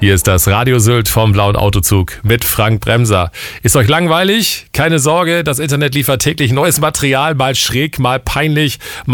Hier ist das Radio Sylt vom Blauen Autozug mit Frank Bremser. Ist euch langweilig? Keine Sorge, das Internet liefert täglich neues Material, mal schräg, mal peinlich,